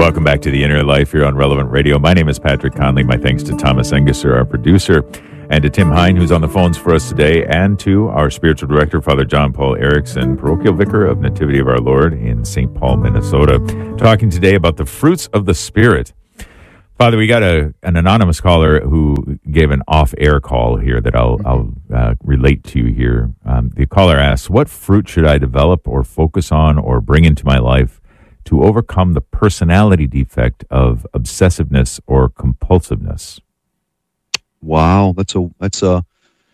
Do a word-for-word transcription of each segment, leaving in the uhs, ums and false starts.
Welcome back to The Inner Life here on Relevant Radio. My name is Patrick Conley. My thanks to Thomas Engesser, our producer, and to Tim Hine, who's on the phones for us today, and to our spiritual director, Father John Paul Erickson, parochial vicar of Nativity of Our Lord in Saint Paul, Minnesota, talking today about the fruits of the Spirit. Father, we got a an anonymous caller who gave an off-air call here that I'll, I'll uh, relate to you here. Um, the caller asks, what fruit should I develop or focus on or bring into my life to overcome the personality defect of obsessiveness or compulsiveness? Wow, that's a that's a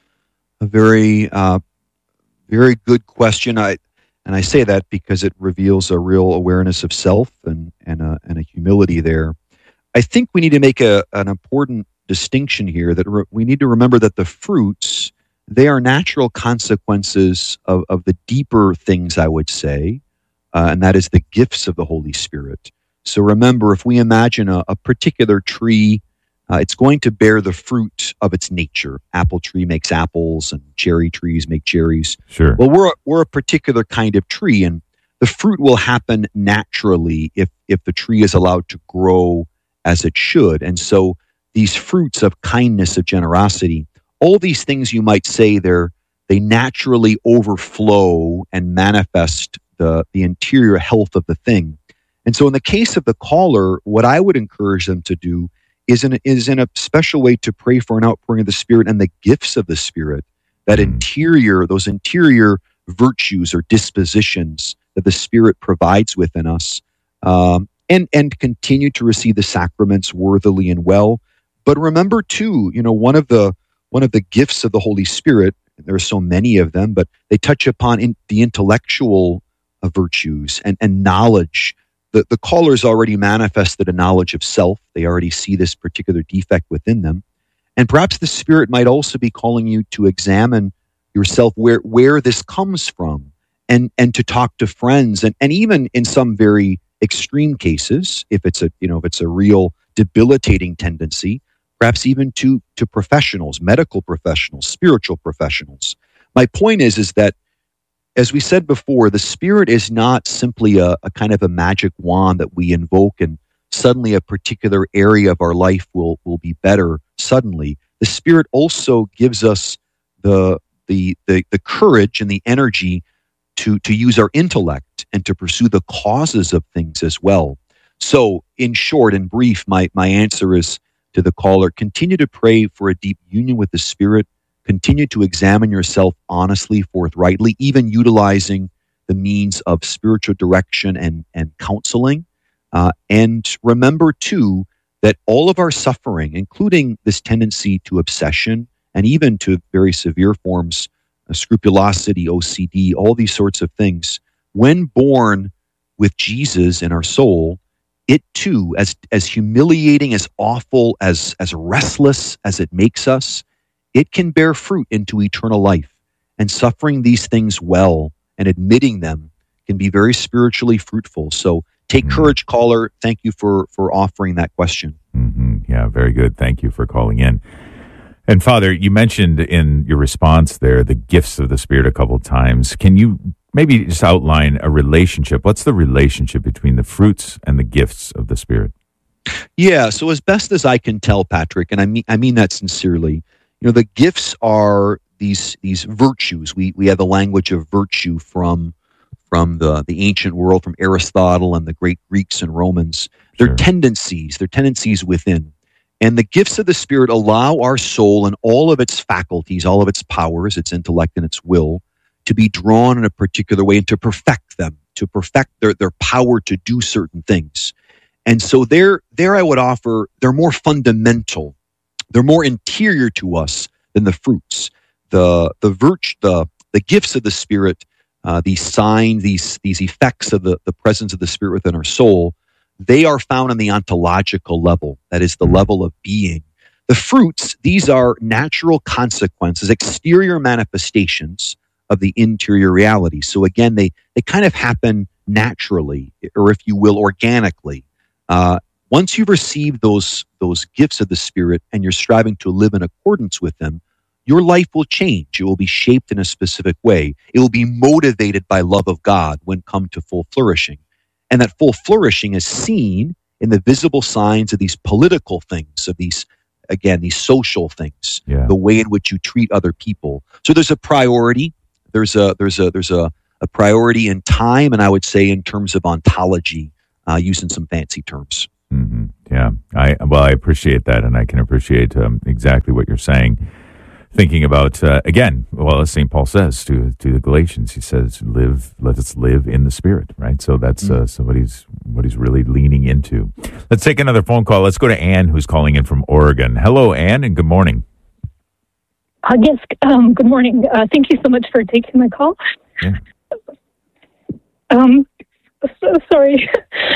a very uh, very good question. I and I say that because it reveals a real awareness of self and and a, and a humility there. I think we need to make a an important distinction here that re- we need to remember that the fruits, they are natural consequences of, of the deeper things, I would say. Uh, and that is the gifts of the Holy Spirit. So remember, if we imagine a, a particular tree, uh, it's going to bear the fruit of its nature. Apple tree makes apples, and cherry trees make cherries. Sure. Well, we're a, we're a particular kind of tree, and the fruit will happen naturally if if the tree is allowed to grow as it should. And so these fruits of kindness, of generosity, all these things you might say they're they naturally overflow and manifest the, the interior health of the thing. And so in the case of the caller, what I would encourage them to do is in, is in a special way to pray for an outpouring of the Spirit and the gifts of the Spirit, that Mm. interior, those interior virtues or dispositions that the Spirit provides within us, um, and, and continue to receive the sacraments worthily and well. But remember too, you know, one of the one of the gifts of the Holy Spirit, there are so many of them, but they touch upon in, the intellectual uh, virtues and, and knowledge. The, the callers already manifested a knowledge of self. They already see this particular defect within them. And perhaps the Spirit might also be calling you to examine yourself where, where this comes from, and, and to talk to friends. And, and even in some very extreme cases, if it's a, you know, if it's a real debilitating tendency, perhaps even to, to professionals, medical professionals, spiritual professionals. My point is, is that, as we said before, the Spirit is not simply a, a kind of a magic wand that we invoke and suddenly a particular area of our life will, will be better suddenly. The Spirit also gives us the, the, the, the courage and the energy to, to use our intellect and to pursue the causes of things as well. So, in short and brief, my, my answer is to the caller, continue to pray for a deep union with the Spirit. Continue to examine yourself honestly, forthrightly, even utilizing the means of spiritual direction and, and counseling. Uh, and remember, too, that all of our suffering, including this tendency to obsession and even to very severe forms, uh, scrupulosity, O C D, all these sorts of things, when born with Jesus in our soul, it too, as as humiliating, as awful, as as restless as it makes us, it can bear fruit into eternal life. And suffering these things well and admitting them can be very spiritually fruitful. So take mm-hmm. courage, caller. Thank you for, for offering that question. Mm-hmm. Yeah, very good. Thank you for calling in. And Father, you mentioned in your response there the gifts of the Spirit a couple of times. Can you maybe just outline a relationship? What's the relationship between the fruits and the gifts of the Spirit? Yeah, so as best as I can tell, Patrick, and I mean I mean that sincerely, you know, the gifts are these these virtues. We we have the language of virtue from from the, the ancient world, from Aristotle and the great Greeks and Romans. They're Sure. tendencies, they're tendencies within. And the gifts of the Spirit allow our soul and all of its faculties, all of its powers, its intellect and its will, to be drawn in a particular way and to perfect them, to perfect their, their power to do certain things. And so there, there I would offer, they're more fundamental. They're more interior to us than the fruits. The the virtue, the the gifts of the Spirit, uh, these signs, these these effects of the, the presence of the Spirit within our soul, they are found on the ontological level. That is the level of being. The fruits, these are natural consequences, exterior manifestations of the interior reality. So again, they they kind of happen naturally, or if you will, organically. Uh, once you've received those those gifts of the Spirit and you're striving to live in accordance with them, your life will change. It will be shaped in a specific way. It will be motivated by love of God when come to full flourishing. And that full flourishing is seen in the visible signs of these political things, of these, again, these social things, Yeah. the way in which you treat other people. So there's a priority. There's a there's a there's a, a priority in time, and I would say in terms of ontology, uh, using some fancy terms. Mm-hmm. Yeah. I well, I appreciate that, and I can appreciate um, exactly what you're saying. Thinking about uh, again, well, as Saint Paul says to to the Galatians, he says, "Live, let us live in the Spirit." Right. So that's mm-hmm. uh, so what he's what he's really leaning into. Let's take another phone call. Let's go to Anne, who's calling in from Oregon. Hello, Anne, and good morning. Uh, yes, um, good morning. Uh, thank you so much for taking my call. Yeah. Um, so sorry.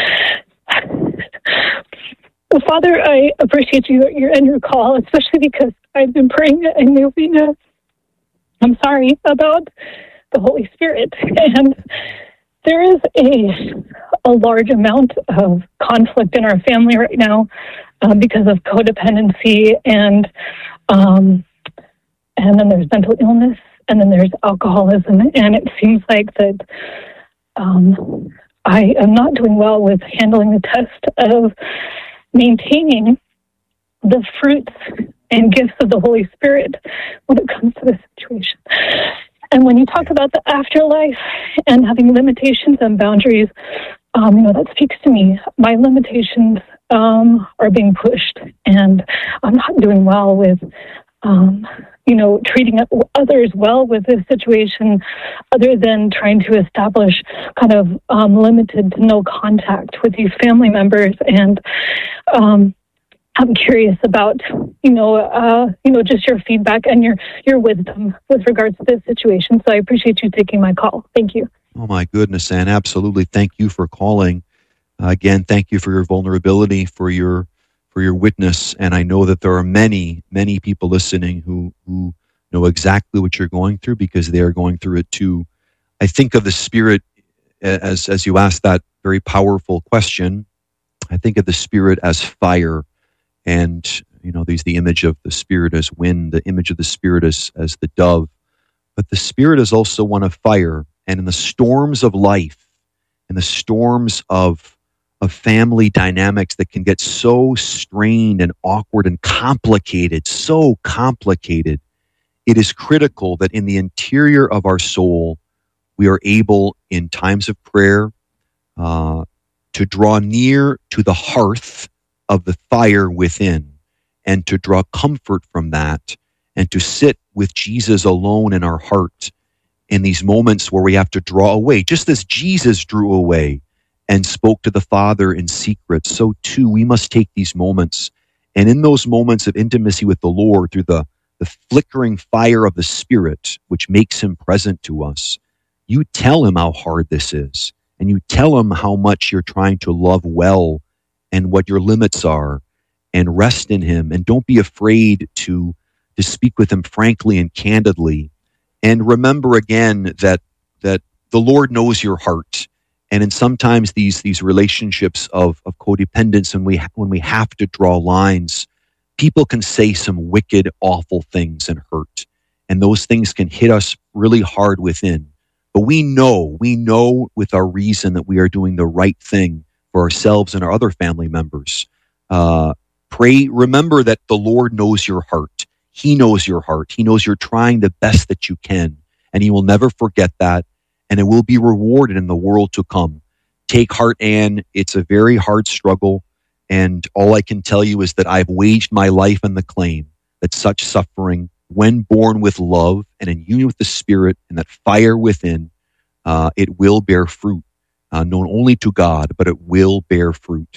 Father, I appreciate you your and your call, especially because I've been praying and moving. Uh, I'm sorry about the Holy Spirit, and there is a a large amount of conflict in our family right now um, because of codependency, and um, and then there's mental illness, and then there's alcoholism, and it seems like that um, I am not doing well with handling the test of maintaining the fruits and gifts of the Holy Spirit when it comes to this situation. And when you talk about the afterlife and having limitations and boundaries, um, you know, that speaks to me. My limitations um, are being pushed, and I'm not doing well with, um, you know, treating others well with this situation, other than trying to establish kind of um, limited to no contact with these family members. And um, I'm curious about, you know, uh, you know, just your feedback and your, your wisdom with regards to this situation. So I appreciate you taking my call. Thank you. Oh my goodness, Anne, absolutely. Thank you for calling. Uh, again, thank you for your vulnerability, for your for your witness. And I know that there are many, many people listening who, who know exactly what you're going through because they are going through it too. I think of the Spirit as, as you asked that very powerful question. I think of the Spirit as fire. And, you know, there's the image of the Spirit as wind, the image of the Spirit as, as the dove. But the Spirit is also one of fire. And in the storms of life, in the storms of of family dynamics that can get so strained and awkward and complicated, so complicated, it is critical that in the interior of our soul, we are able, in times of prayer, uh, to draw near to the hearth of the fire within and to draw comfort from that and to sit with Jesus alone in our heart in these moments where we have to draw away, just as Jesus drew away and spoke to the Father in secret, so too we must take these moments. And in those moments of intimacy with the Lord, through the, the flickering fire of the Spirit, which makes him present to us, you tell him how hard this is. And you tell him how much you're trying to love well and what your limits are, and rest in him. And don't be afraid to, to speak with him frankly and candidly. And remember again that, that the Lord knows your heart. And in sometimes these these relationships of, of codependence, and we when we have to draw lines, people can say some wicked, awful things and hurt. And those things can hit us really hard within. But we know, we know with our reason that we are doing the right thing for ourselves and our other family members. Uh, pray, remember that the Lord knows your heart. He knows your heart. He knows you're trying the best that you can. And he will never forget that. And it will be rewarded in the world to come. Take heart, Anne. It's a very hard struggle. And all I can tell you is that I've waged my life on the claim that such suffering, when born with love and in union with the Spirit and that fire within, uh, it will bear fruit, uh, known only to God, but it will bear fruit.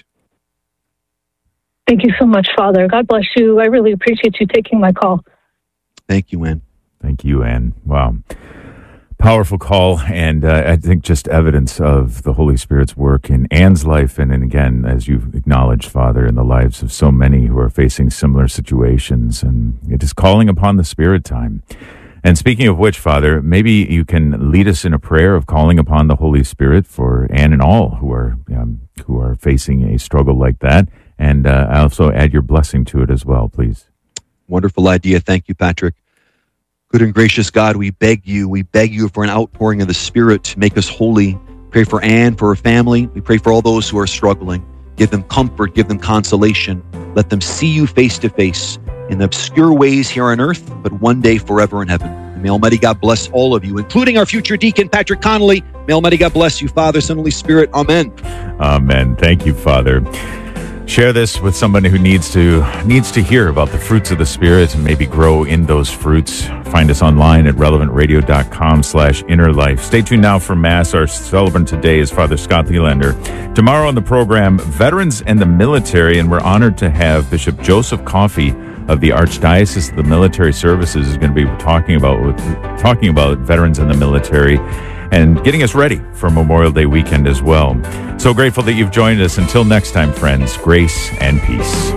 Thank you so much, Father. God bless you. I really appreciate you taking my call. Thank you, Anne. Thank you, Anne. Wow. Powerful call, and uh, I think just evidence of the Holy Spirit's work in Anne's life, and, and again, as you've acknowledged, Father, in the lives of so many who are facing similar situations, and it is calling upon the Spirit time. And speaking of which, Father, maybe you can lead us in a prayer of calling upon the Holy Spirit for Anne and all who are um, who are facing a struggle like that, and uh, also add your blessing to it as well, please. Wonderful idea. Thank you, Patrick. Good and gracious God, we beg you, we beg you for an outpouring of the Spirit to make us holy. Pray for Anne, for her family. We pray for all those who are struggling. Give them comfort, give them consolation. Let them see you face to face in the obscure ways here on earth, but one day forever in heaven. And may Almighty God bless all of you, including our future deacon, Patrick Connolly. May Almighty God bless you, Father, Son, Holy Spirit. Amen. Amen. Thank you, Father. Share this with somebody who needs to needs to hear about the fruits of the Spirit and maybe grow in those fruits. Find us online at relevant radio dot com slash inner life. Stay tuned now for Mass. Our celebrant today is Father Scott Thielander. Tomorrow on the program, Veterans and the Military, and we're honored to have Bishop Joseph Coffey of the Archdiocese of the Military Services is going to be talking about talking about veterans and the military, and getting us ready for Memorial Day weekend as well. So grateful that you've joined us. Until next time, friends, grace and peace.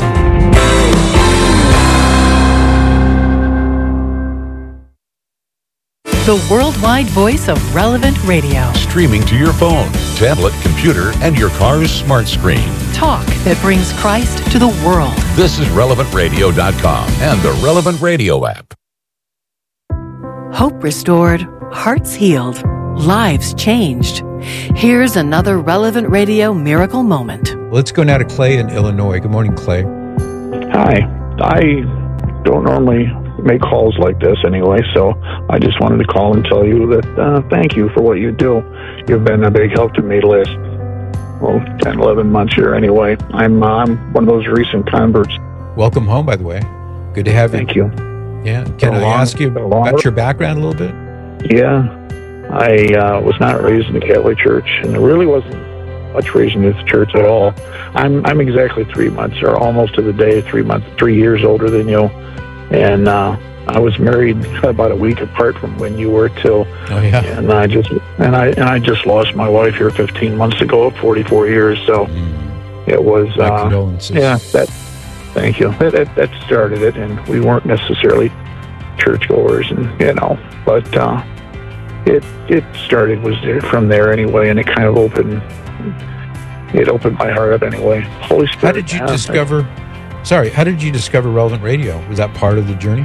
The worldwide voice of Relevant Radio. Streaming to your phone, tablet, computer, and your car's smart screen. Talk that brings Christ to the world. This is relevant radio dot com and the Relevant Radio app. Hope restored, hearts healed, lives changed. Here's another Relevant Radio miracle moment. Let's go now to Clay in Illinois. Good morning, Clay. Hi. I don't normally make calls like this anyway, so I just wanted to call and tell you that uh, thank you for what you do. You've been a big help to me the last, well, ten, eleven months here anyway. I'm, uh, I'm one of those recent converts. Welcome home, by the way. Good to have you. Thank you. Yeah. Can I long, ask you about your background a little bit? Yeah. I uh, was not raised in the Catholic Church, and there really wasn't much raised in the church at all. I'm I'm exactly three months, or almost to the day, three months, three years older than you, and uh, I was married about a week apart from when you were too. Oh yeah. And I just and I and I just lost my wife here fifteen months ago, forty-four years. So mm. it was. My uh, condolences. Yeah. That. Thank you. That, that that started it, and we weren't necessarily churchgoers, and you know, but. Uh, It it started was there from there anyway, and it kind of opened it opened my heart up anyway. Holy Spirit. How did you yeah, discover? I, sorry, how did you discover Relevant Radio? Was that part of the journey?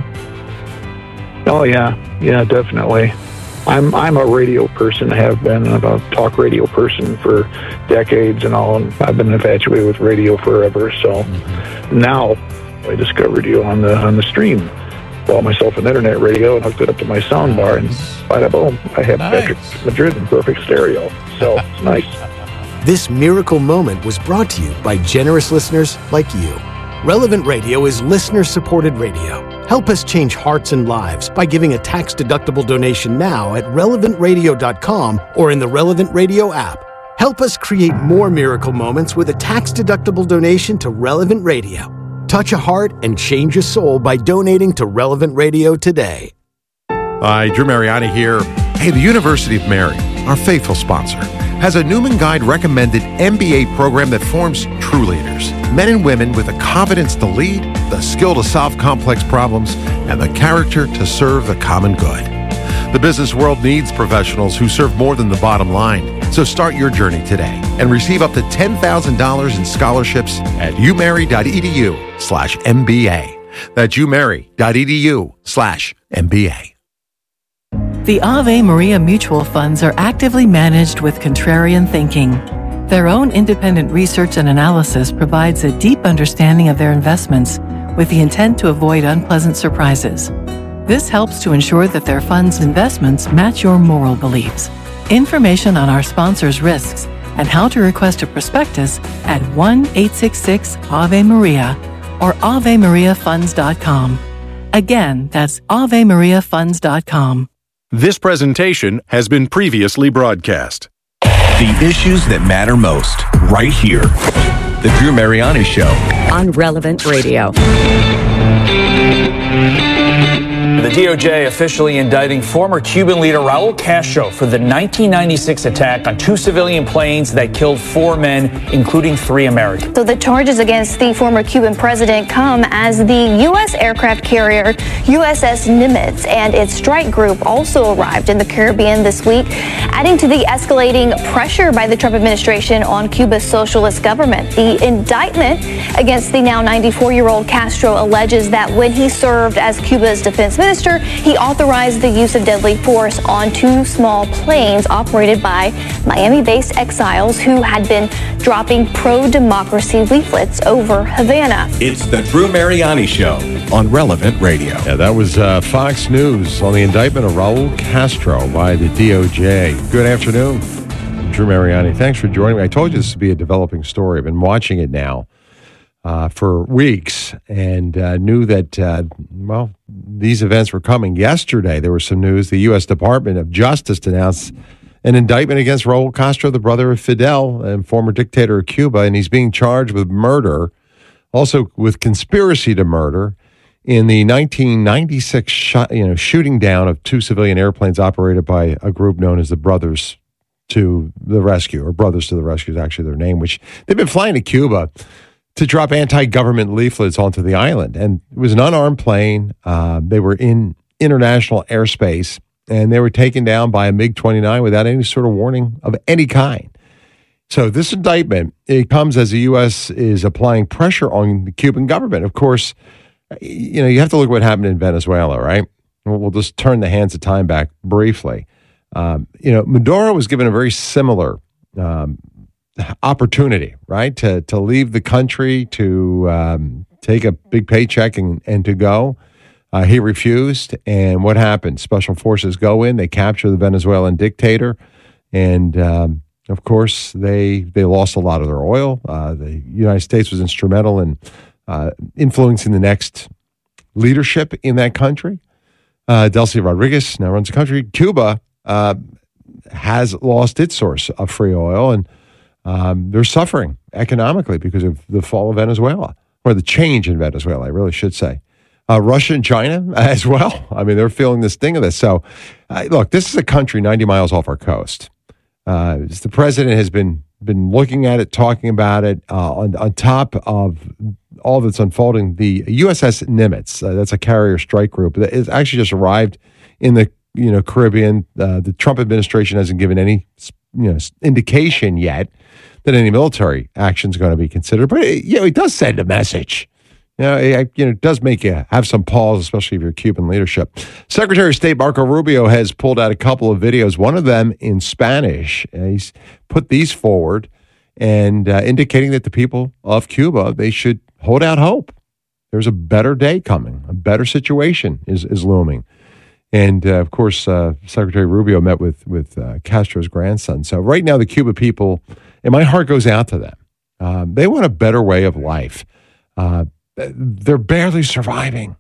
Oh yeah, yeah, definitely. I'm I'm a radio person. Have been a talk radio person for decades and all. And I've been infatuated with radio forever. So mm-hmm. now I discovered you on the on the stream. Bought myself an internet radio and hooked it up to my sound bar, and bada boom, I have nice. Patrick Madrid in perfect stereo. So it's nice. This miracle moment was brought to you by generous listeners like you. Relevant Radio is listener-supported radio. Help us change hearts and lives by giving a tax-deductible donation now at relevant radio dot com or in the Relevant Radio app. Help us create more miracle moments with a tax-deductible donation to Relevant Radio. Touch a heart and change a soul by donating to Relevant Radio today. Hi, Drew Mariani here. Hey, the University of Mary, our faithful sponsor, has a Newman Guide recommended M B A program that forms true leaders. Men and women with the confidence to lead, the skill to solve complex problems, and the character to serve the common good. The business world needs professionals who serve more than the bottom line. So start your journey today and receive up to ten thousand dollars in scholarships at umary.edu slash MBA. That's umary.edu slash MBA. The Ave Maria Mutual Funds are actively managed with contrarian thinking. Their own independent research and analysis provides a deep understanding of their investments with the intent to avoid unpleasant surprises. This helps to ensure that their fund's investments match your moral beliefs. Information on our sponsors' risks and how to request a prospectus at one eight six six Ave Maria or ave maria funds dot com. Again, that's ave maria funds dot com. This presentation has been previously broadcast. The issues that matter most, right here. The Drew Mariani Show. On Relevant Radio. The D O J officially indicting former Cuban leader Raul Castro for the nineteen ninety-six attack on two civilian planes that killed four men, including three Americans. So the charges against the former Cuban president come as the U S aircraft carrier U S S Nimitz and its strike group also arrived in the Caribbean this week, adding to the escalating pressure by the Trump administration on Cuba's socialist government. The indictment against the now ninety-four-year-old Castro alleges that when he served as Cuba's defense minister, he authorized the use of deadly force on two small planes operated by Miami-based exiles who had been dropping pro-democracy leaflets over Havana. It's the Drew Mariani Show on Relevant Radio. Yeah, that was uh, Fox News on the indictment of Raul Castro by the D O J. Good afternoon. I'm Drew Mariani. Thanks for joining me. I told you this would be a developing story. I've been watching it now uh, for weeks and uh, knew that, uh, well, these events were coming. Yesterday, there was some news. The U S Department of Justice announced an indictment against Raul Castro, the brother of Fidel and former dictator of Cuba, and he's being charged with murder, also with conspiracy to murder, in the nineteen ninety-six shot, you know, shooting down of two civilian airplanes operated by a group known as the Brothers to the Rescue, or Brothers to the Rescue is actually their name, which they've been flying to Cuba to drop anti-government leaflets onto the island. And it was an unarmed plane. Uh, they were in international airspace, and they were taken down by a MiG twenty-nine without any sort of warning of any kind. So this indictment, it comes as the U S is applying pressure on the Cuban government. Of course, you know, you have to look at what happened in Venezuela, right? We'll just turn the hands of time back briefly. Um, you know, Maduro was given a very similar um, opportunity, right, to to leave the country, to um, take a big paycheck and, and to go. Uh, he refused, and what happened? Special forces go in, they capture the Venezuelan dictator, and um, of course, they they lost a lot of their oil. Uh, the United States was instrumental in Uh, influencing the next leadership in that country. Uh, Delcy Rodriguez now runs the country. Cuba uh, has lost its source of free oil, and um, they're suffering economically because of the fall of Venezuela, or the change in Venezuela, I really should say. Uh, Russia and China as well. I mean, they're feeling this sting of this. So, uh, look, this is a country ninety miles off our coast. Uh, the president has been been looking at it, talking about it. Uh, on, on top of all that's unfolding, the U S S Nimitz, uh, that's a carrier strike group that is actually just arrived in the you know Caribbean. Uh, the Trump administration hasn't given any you know indication yet that any military action is going to be considered, but it, you know it does send a message. You know, it, you know, it does make you have some pause, especially if you're Cuban leadership. Secretary of State Marco Rubio has pulled out a couple of videos, one of them in Spanish. Uh, he's put these forward and uh, indicating that the people of Cuba, they should hold out hope. There's a better day coming. A better situation is, is looming. And, uh, of course, uh, Secretary Rubio met with, with uh, Castro's grandson. So right now the Cuba people, and my heart goes out to them, um, they want a better way of life. Uh, they're barely surviving.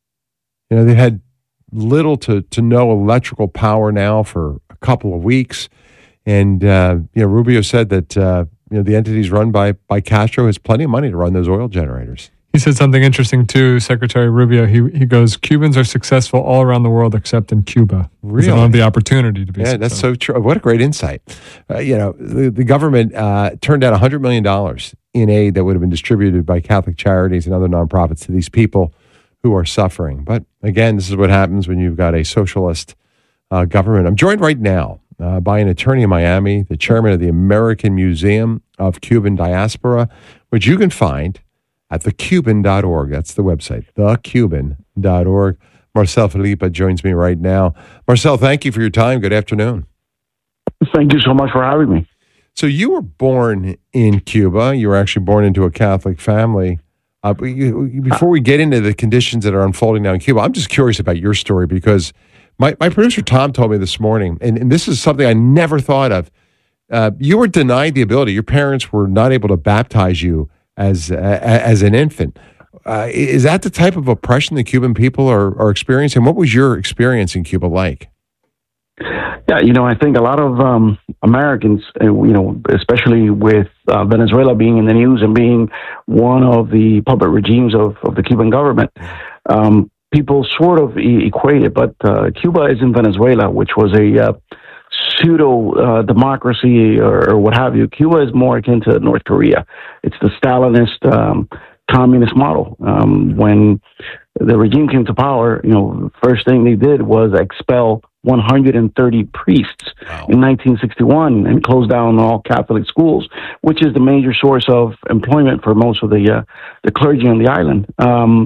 You know, they had little to, to no electrical power now for a couple of weeks. And, uh, you know, Rubio said that, uh, you know, the entities run by, by Castro has plenty of money to run those oil generators. He said something interesting too, Secretary Rubio. He he goes, Cubans are successful all around the world except in Cuba. Really? They don't have the opportunity to be Yeah, successful. that's so true. What a great insight. Uh, you know, the, the government uh, turned out one hundred million dollars in aid that would have been distributed by Catholic charities and other nonprofits to these people who are suffering. But again, this is what happens when you've got a socialist uh, government. I'm joined right now uh, by an attorney in Miami, the chairman of the American Museum of Cuban Diaspora, which you can find at the cuban dot org. That's the website, the cuban dot org. Marcel Felipe joins me right now. Marcel, thank you for your time. Good afternoon. Thank you so much for having me. So you were born in Cuba. You were actually born into a Catholic family. Uh, but you, before we get into the conditions that are unfolding now in Cuba, I'm just curious about your story because my, my producer Tom told me this morning, and, and this is something I never thought of. Uh, you were denied the ability. Your parents were not able to baptize you as uh, as an infant. Uh, is that the type of oppression the Cuban people are, are experiencing? What was your experience in Cuba like? Yeah, you know, I think a lot of um, Americans, uh, you know, especially with uh, Venezuela being in the news and being one of the puppet regimes of, of the Cuban government, um, people sort of e- equate it. But uh, Cuba isn't Venezuela, which was a uh, pseudo uh, democracy or, or what have you. Cuba is more akin to North Korea. It's the Stalinist um, communist model. Um, when the regime came to power, you know, the first thing they did was expel one hundred thirty priests wow. in nineteen sixty-one and close down all Catholic schools, which is the major source of employment for most of the uh, the clergy on the island. Um,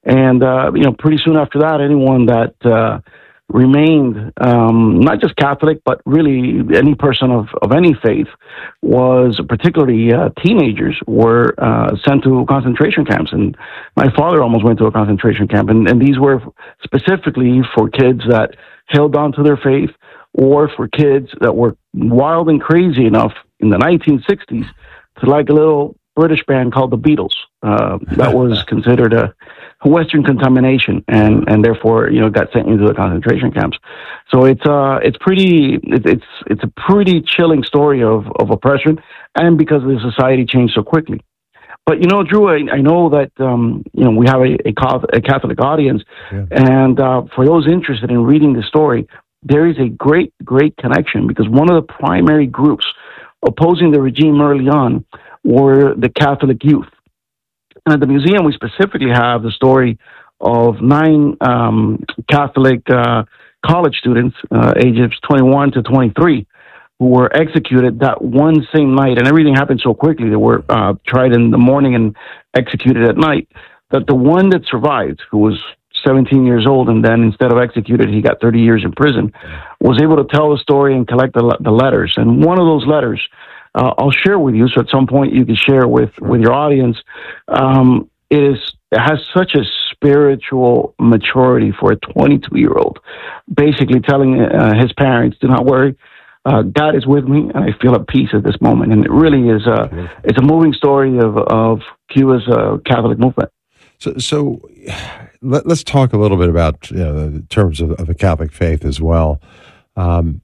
And, uh, you know, pretty soon after that, anyone that uh, remained um, not just Catholic, but really any person of, of any faith was, particularly uh, teenagers, were uh, sent to concentration camps. And my father almost went to a concentration camp. And, and these were specifically for kids that held on to their faith, or for kids that were wild and crazy enough in the nineteen sixties to like a little British band called the Beatles. Uh, that was considered a Western contamination, and, and therefore, you know, got sent into the concentration camps. So it's uh it's pretty it, it's it's a pretty chilling story of, of oppression, and because the society changed so quickly. But you know, Drew, I, I know that um, you know we have a, a Catholic audience, yeah. and uh, for those interested in reading the story, there is a great great connection, because one of the primary groups opposing the regime early on were the Catholic youth. And at the museum, we specifically have the story of nine um, Catholic uh, college students, uh, ages twenty-one to twenty-three, who were executed that one same night. And everything happened so quickly. They were uh, tried in the morning and executed at night, that the one that survived, who was seventeen years old, and then instead of executed, he got thirty years in prison, was able to tell the story and collect the, the letters. And one of those letters, Uh, I'll share with you, so at some point you can share with, with your audience. Um, it is it has such a spiritual maturity for a twenty-two-year-old, basically telling uh, his parents, "Do not worry, uh, God is with me, and I feel at peace at this moment." And it really is a it's a moving story of of Cuba's uh, Catholic movement. So, so let, let's talk a little bit about, you know, the terms of, of the Catholic faith as well. Um,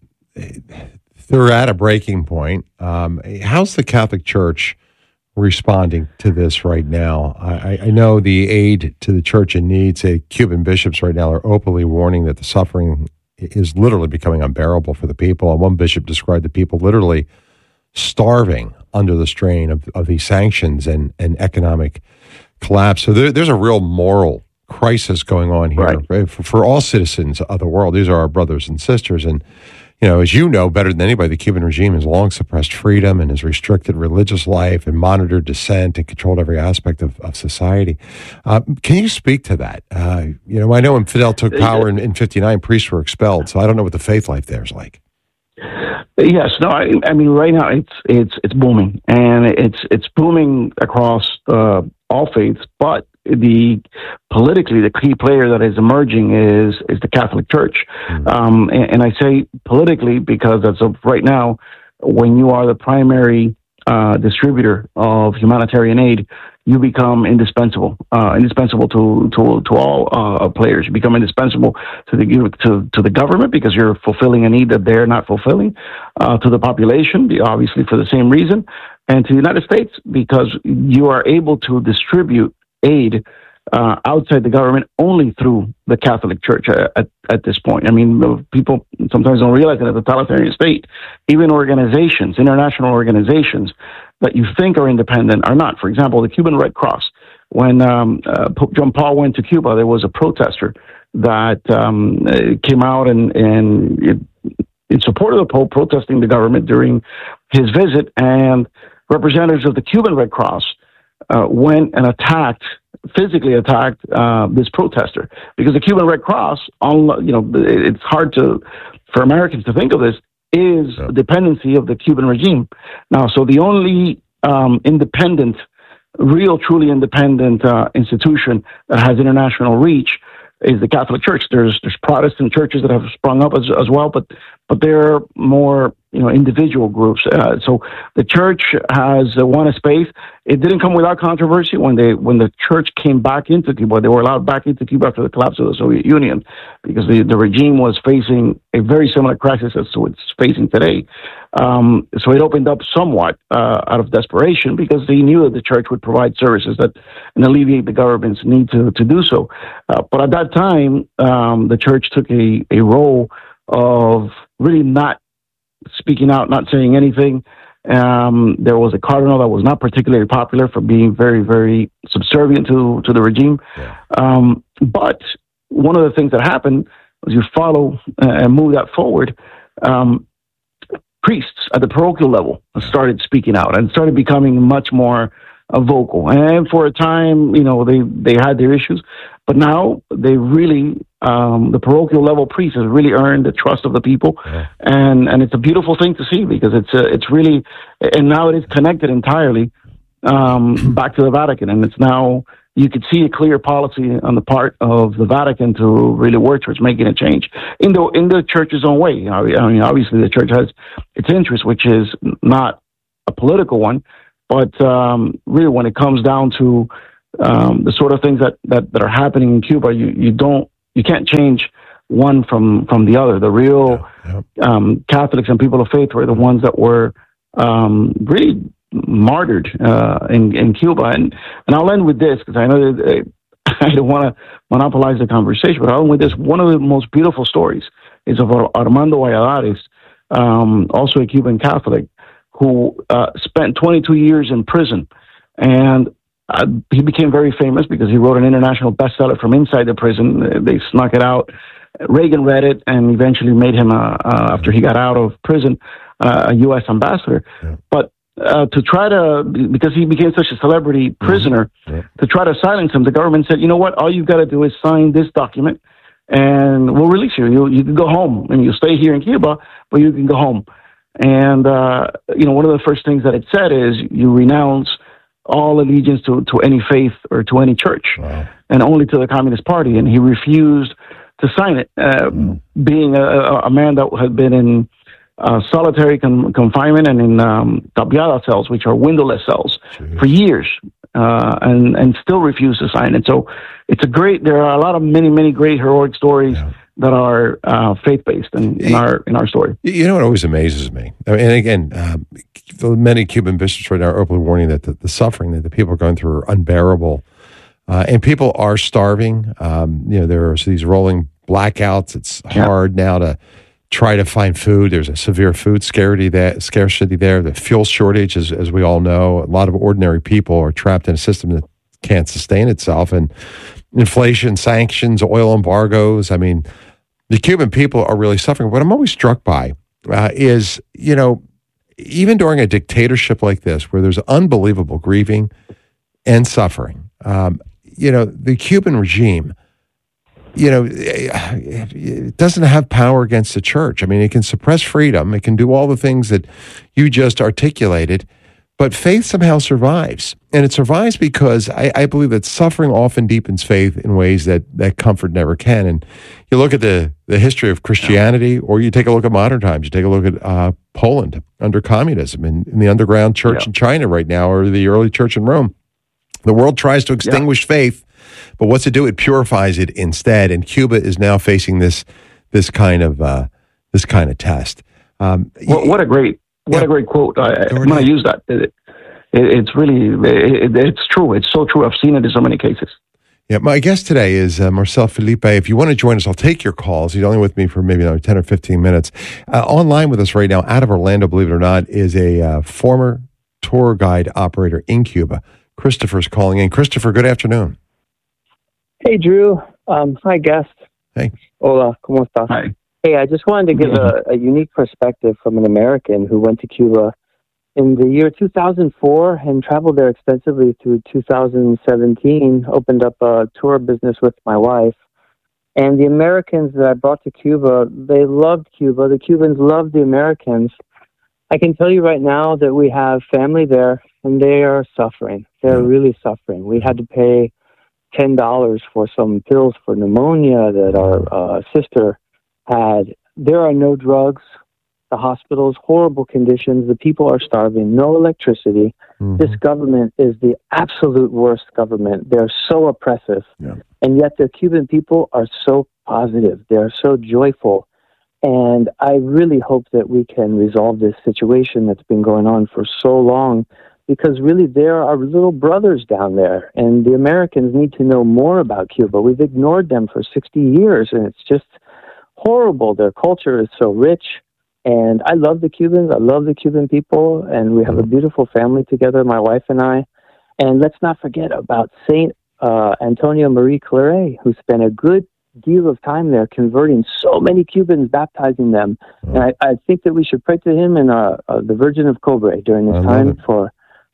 They're at a breaking point. Um, how's the Catholic Church responding to this right now? I, I know the aid to the church in need, say Cuban bishops right now are openly warning that the suffering is literally becoming unbearable for the people. And one bishop described the people literally starving under the strain of, of these sanctions and, and economic collapse. So there, there's a real moral crisis going on here, right. Right? For, for all citizens of the world. These are our brothers and sisters. And you know, as you know better than anybody, the Cuban regime has long suppressed freedom and has restricted religious life and monitored dissent and controlled every aspect of, of society. Uh, can you speak to that? Uh, you know, I know when Fidel took power in, in fifty-nine, priests were expelled, so I don't know what the faith life there is like. Yes, no, I, I mean, right now it's it's it's booming, and it's it's booming across uh, all faiths, but the politically the key player that is emerging is is the Catholic Church, mm-hmm. um, and, and I say politically because as of right now, when you are the primary uh, distributor of humanitarian aid, you become indispensable, uh, indispensable to to to all uh, players. You become indispensable to the to to the government because you're fulfilling a need that they're not fulfilling, uh, to the population, obviously for the same reason, and to the United States because you are able to distribute aid uh, outside the government only through the Catholic Church at, at, at this point. I mean, people sometimes don't realize that as a totalitarian state, even organizations, international organizations that you think are independent are not. For example, the Cuban Red Cross. When um, uh, Pope John Paul went to Cuba, there was a protester that um, came out and, and it, in support of the Pope, protesting the government during his visit, and representatives of the Cuban Red Cross Uh, went and attacked, physically attacked uh, this protester, because the Cuban Red Cross, on you know, it's hard to for Americans to think of this, is a dependency of the Cuban regime. Now, so the only um, independent, real, truly independent uh, institution that has international reach is the Catholic Church. There's there's Protestant churches that have sprung up as as well, but but they're more you know individual groups. Uh, so the church has uh, won a space. It didn't come without controversy when they when the church came back into Cuba. They were allowed back into Cuba after the collapse of the Soviet Union because the, the regime was facing a very similar crisis as to it's facing today. Um, so it opened up somewhat uh, out of desperation because they knew that the church would provide services that and alleviate the government's need to to do so. Uh, but at that time, um, the church took a a role of really not speaking out, not saying anything. Um, there was a cardinal that was not particularly popular for being very, very subservient to, to the regime. Yeah. Um, but one of the things that happened was you follow uh, and move that forward. Um, priests at the parochial level started speaking out and started becoming much more uh, vocal. And for a time, you know, they, they had their issues, but now they really, um, the parochial level priest has really earned the trust of the people. Yeah. And, and it's a beautiful thing to see because it's, uh, it's really, and now it is connected entirely, um, back to the Vatican. And it's now, you could see a clear policy on the part of the Vatican to really work towards making a change in the, in the church's own way. I mean, obviously the church has its interest, which is not a political one, but um, really when it comes down to um, the sort of things that, that, that are happening in Cuba, you, you don't, you can't change one from, from the other. The real yeah, yeah. Um, Catholics and people of faith were the ones that were um, really martyred uh, in, in Cuba. And, and I'll end with this because I know that uh, I don't want to monopolize the conversation, but I'll end with this. One of the most beautiful stories is of Armando Valladares, um, also a Cuban Catholic, who uh, spent twenty-two years in prison. And uh, he became very famous because he wrote an international bestseller from inside the prison. They snuck it out. Reagan read it and eventually made him, a, uh, after he got out of prison, uh, a U S ambassador. Yeah. But uh, to try to, because he became such a celebrity prisoner, mm-hmm. yeah. to try to silence him, the government said, you know what, all you've got to do is sign this document and we'll release you. You, you can go home and you'll stay here in Cuba, but you can go home. And, uh, you know, one of the first things that it said is you renounce all allegiance to, to any faith or to any church wow. and only to the Communist Party. And he refused to sign it, uh, mm. being a, a man that had been in uh, solitary con- confinement and in um, tapiada cells, which are windowless cells, Jeez. for years, uh, and, and still refused to sign it. So it's a great, there are a lot of many, many great heroic stories yeah. that are uh, faith-based in, in our in our story. You know what always amazes me? I mean, and again, um, many Cuban bishops right now are openly warning that the, the suffering that the people are going through are unbearable. Uh, and people are starving. Um, you know, there's these rolling blackouts. It's yeah. hard now to try to find food. There's a severe food scarcity there, scarcity there. The fuel shortage, as, as we all know. A lot of ordinary people are trapped in a system that can't sustain itself. And inflation, sanctions, oil embargoes. I mean, the Cuban people are really suffering. What I'm always struck by uh, is, you know, even during a dictatorship like this, where there's unbelievable grieving and suffering, um, you know, the Cuban regime, you know, it doesn't have power against the church. I mean, it can suppress freedom. It can do all the things that you just articulated. But faith somehow survives. And it survives because I, I believe that suffering often deepens faith in ways that, that comfort never can. And you look at the, the history of Christianity, or you take a look at modern times. You take a look at uh, Poland under communism and in the underground church yeah. in China right now, or the early church in Rome. The world tries to extinguish yeah. faith, but what's it do? It purifies it instead. And Cuba is now facing this this kind of uh, this kind of test. Um, well, what a great what yeah. a great quote! I, I'm going to use that. It, it, it's really it, it's true. It's so true. I've seen it in so many cases. Yeah, my guest today is uh, Marcel Felipe. If you want to join us, I'll take your calls. He's only with me for maybe another ten or fifteen minutes. Uh, online with us right now, out of Orlando, believe it or not, is a uh, former tour guide operator in Cuba. Christopher's calling in. Christopher, good afternoon. Hey, Drew. Um, hi, guest. Hey. Hola, ¿cómo estás? Hi. Hey, I just wanted to give a, a unique perspective from an American who went to Cuba in the year two thousand four and traveled there extensively through two thousand seventeen, opened up a tour business with my wife. And the Americans that I brought to Cuba, they loved Cuba. The Cubans loved the Americans. I can tell you right now that we have family there, and they are suffering. They're really suffering. We had to pay ten dollars for some pills for pneumonia that our uh, sister had. There are no drugs. The hospitals, horrible conditions. The people are starving. No electricity. Mm-hmm. This government is the absolute worst government. They're so oppressive. Yeah. And yet the Cuban people are so positive. They're so joyful. And I really hope that we can resolve this situation that's been going on for so long, because really there are little brothers down there, and the Americans need to know more about Cuba. We've ignored them for sixty years, and it's just horrible. Their culture is so rich, and I love the Cubans. I love the Cuban people, and we have a beautiful family together, my wife and I. And let's not forget about Saint uh, Antonio Marie Claret, who spent a good deal of time there converting so many Cubans, baptizing them. Oh. And I, I think that we should pray to him and uh, uh, the Virgin of Cobre during this time for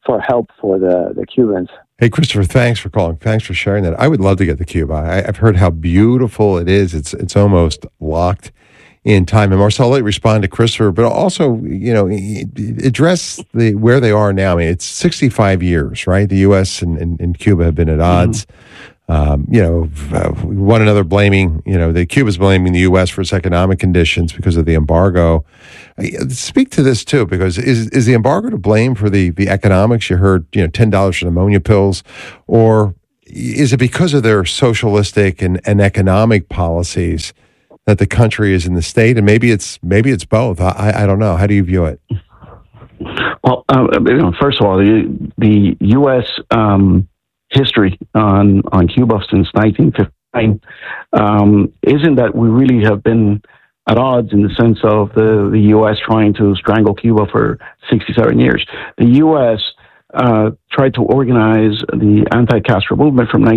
for help for the, the Cubans. Hey, Christopher, thanks for calling. Thanks for sharing that. I would love to get to Cuba. I, I've heard how beautiful it is. It's it's almost locked in time. And Marcel, let me respond to Christopher, but also, you know, address the where they are now. I mean, it's sixty-five years, right? The U S and, and, and Cuba have been at odds. Mm-hmm. Um, you know, uh, one another blaming, you know, the Cuba's blaming the U S for its economic conditions because of the embargo. Speak to this too, because is is the embargo to blame for the, the economics? You heard, you know, ten dollars for pneumonia pills, or is it because of their socialistic and, and economic policies that the country is in the state? And maybe it's maybe it's both. I I don't know. How do you view it? Well, uh, you know, first of all, the the U S Um, history on, on Cuba since nineteen fifty-nine um, isn't that we really have been at odds in the sense of the, the U S trying to strangle Cuba for sixty-seven years. The U S uh, tried to organize the anti-Castro movement from